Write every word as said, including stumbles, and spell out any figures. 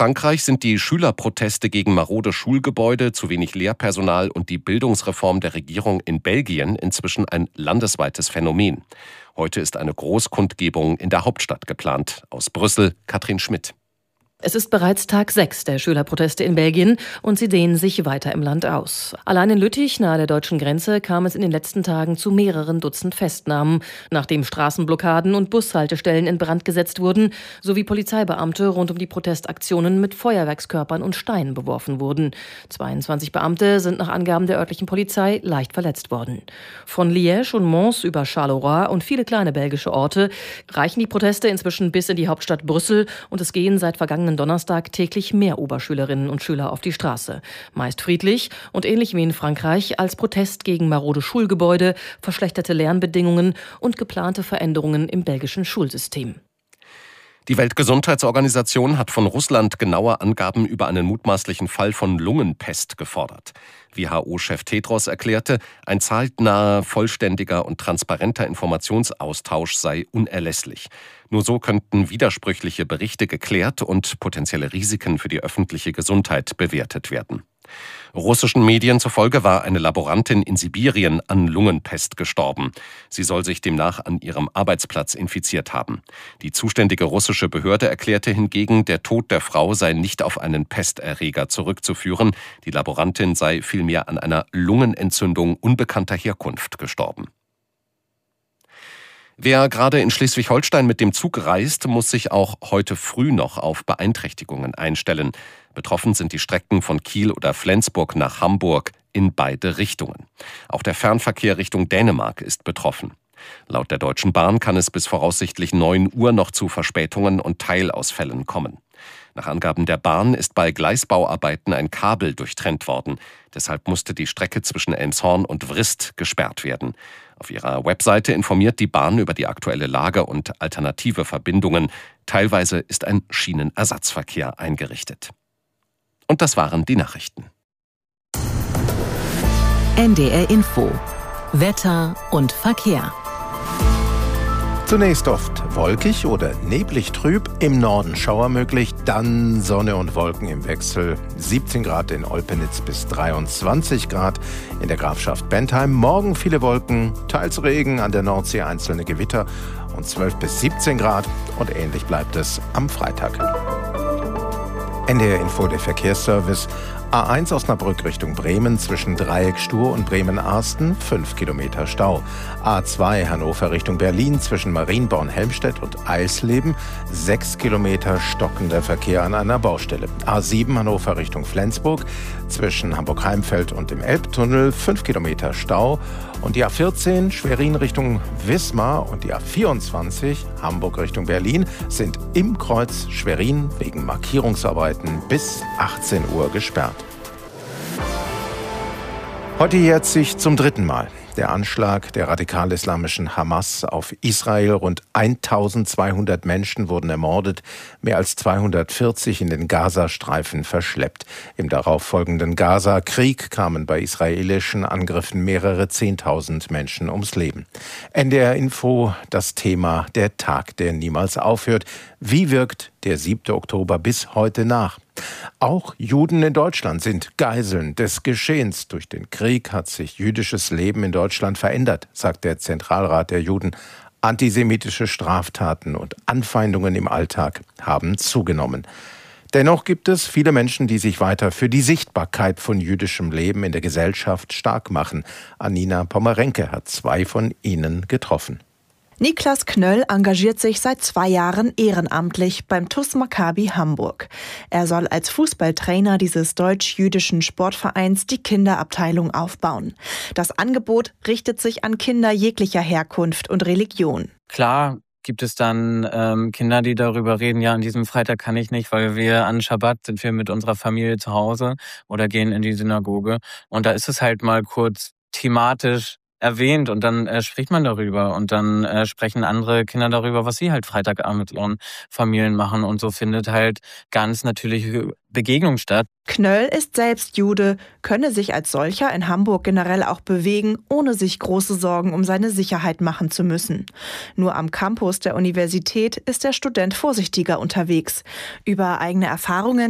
Frankreich sind die Schülerproteste gegen marode Schulgebäude, zu wenig Lehrpersonal und die Bildungsreform der Regierung in Belgien inzwischen ein landesweites Phänomen. Heute ist eine Großkundgebung in der Hauptstadt geplant. Aus Brüssel, Katrin Schmidt. Es ist bereits Tag sechs der Schülerproteste in Belgien und sie dehnen sich weiter im Land aus. Allein in Lüttich, nahe der deutschen Grenze, kam es in den letzten Tagen zu mehreren Dutzend Festnahmen, nachdem Straßenblockaden und Bushaltestellen in Brand gesetzt wurden, sowie Polizeibeamte rund um die Protestaktionen mit Feuerwerkskörpern und Steinen beworfen wurden. zweiundzwanzig Beamte sind nach Angaben der örtlichen Polizei leicht verletzt worden. Von Liège und Mons über Charleroi und viele kleine belgische Orte reichen die Proteste inzwischen bis in die Hauptstadt Brüssel und es gehen seit vergangenen Donnerstag täglich mehr Oberschülerinnen und Schüler auf die Straße. Meist friedlich und ähnlich wie in Frankreich als Protest gegen marode Schulgebäude, verschlechterte Lernbedingungen und geplante Veränderungen im belgischen Schulsystem. Die Weltgesundheitsorganisation hat von Russland genaue Angaben über einen mutmaßlichen Fall von Lungenpest gefordert. W H O-Chef Tedros erklärte, ein zeitnaher, vollständiger und transparenter Informationsaustausch sei unerlässlich. Nur so könnten widersprüchliche Berichte geklärt und potenzielle Risiken für die öffentliche Gesundheit bewertet werden. Russischen Medien zufolge war eine Laborantin in Sibirien an Lungenpest gestorben. Sie soll sich demnach an ihrem Arbeitsplatz infiziert haben. Die zuständige russische Behörde erklärte hingegen, der Tod der Frau sei nicht auf einen Pesterreger zurückzuführen. Die Laborantin sei vielmehr an einer Lungenentzündung unbekannter Herkunft gestorben. Wer gerade in Schleswig-Holstein mit dem Zug reist, muss sich auch heute früh noch auf Beeinträchtigungen einstellen. Betroffen sind die Strecken von Kiel oder Flensburg nach Hamburg in beide Richtungen. Auch der Fernverkehr Richtung Dänemark ist betroffen. Laut der Deutschen Bahn kann es bis voraussichtlich neun Uhr noch zu Verspätungen und Teilausfällen kommen. Nach Angaben der Bahn ist bei Gleisbauarbeiten ein Kabel durchtrennt worden. Deshalb musste die Strecke zwischen Elmshorn und Vrist gesperrt werden. Auf ihrer Webseite informiert die Bahn über die aktuelle Lage und alternative Verbindungen. Teilweise ist ein Schienenersatzverkehr eingerichtet. Und das waren die Nachrichten. N D R Info. Wetter und Verkehr. Zunächst oft wolkig oder neblig trüb, im Norden Schauer möglich, dann Sonne und Wolken im Wechsel. siebzehn Grad in Olpenitz bis dreiundzwanzig Grad in der Grafschaft Bentheim. Morgen viele Wolken, teils Regen, an der Nordsee einzelne Gewitter und zwölf bis siebzehn Grad und ähnlich bleibt es am Freitag. N D R Info, der Verkehrsservice. A eins Osnabrück Richtung Bremen zwischen Dreieck Stur und Bremen-Arsten, fünf Kilometer Stau. A zwei Hannover Richtung Berlin zwischen Marienborn-Helmstedt und Eisleben, sechs Kilometer stockender Verkehr an einer Baustelle. A sieben Hannover Richtung Flensburg zwischen Hamburg-Heimfeld und dem Elbtunnel, fünf Kilometer Stau. Und die A vierzehn Schwerin Richtung Wismar und die A vierundzwanzig Hamburg Richtung Berlin sind im Kreuz Schwerin wegen Markierungsarbeiten bis achtzehn Uhr gesperrt. Heute jährt sich zum dritten Mal der Anschlag der radikal-islamischen Hamas auf Israel. Rund eintausendzweihundert Menschen wurden ermordet, mehr als zweihundertvierzig in den Gazastreifen verschleppt. Im darauffolgenden Gaza-Krieg kamen bei israelischen Angriffen mehrere Zehntausend Menschen ums Leben. N D R Info, das Thema der Tag, der niemals aufhört. Wie wirkt der siebte Oktober bis heute nach? Auch Juden in Deutschland sind Geiseln des Geschehens. Durch den Krieg hat sich jüdisches Leben in Deutschland verändert, sagt der Zentralrat der Juden. Antisemitische Straftaten und Anfeindungen im Alltag haben zugenommen. Dennoch gibt es viele Menschen, die sich weiter für die Sichtbarkeit von jüdischem Leben in der Gesellschaft stark machen. Anina Pommerenke hat zwei von ihnen getroffen. Niklas Knöll engagiert sich seit zwei Jahren ehrenamtlich beim T U S Maccabi Hamburg. Er soll als Fußballtrainer dieses deutsch-jüdischen Sportvereins die Kinderabteilung aufbauen. Das Angebot richtet sich an Kinder jeglicher Herkunft und Religion. Klar gibt es dann ähm, Kinder, die darüber reden, ja, an diesem Freitag kann ich nicht, weil wir an Schabbat sind wir mit unserer Familie zu Hause oder gehen in die Synagoge. Und da ist es halt mal kurz thematisch erwähnt und dann äh, spricht man darüber und dann äh, sprechen andere Kinder darüber, was sie halt Freitagabend mit ihren Familien machen und so findet halt ganz natürliche Begegnung statt. Knöll ist selbst Jude, könne sich als solcher in Hamburg generell auch bewegen, ohne sich große Sorgen um seine Sicherheit machen zu müssen. Nur am Campus der Universität ist der Student vorsichtiger unterwegs. Über eigene Erfahrungen